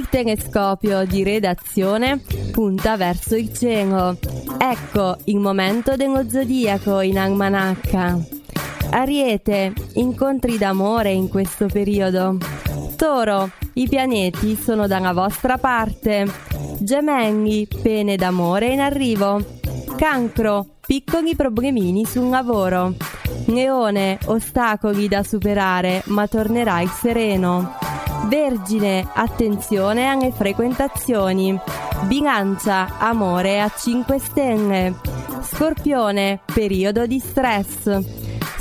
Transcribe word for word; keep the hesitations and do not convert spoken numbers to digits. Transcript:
Il telescopio di redazione punta verso il cielo. Ecco il momento dello zodiaco in almanacca. Ariete, incontri d'amore in questo periodo. Toro, i pianeti sono dalla vostra parte. Gemelli, pene d'amore in arrivo. Cancro, piccoli problemini sul lavoro. Leone, ostacoli da superare, ma tornerai sereno. Vergine, attenzione alle frequentazioni. Bilancia, amore a cinque stelle. Scorpione, periodo di stress.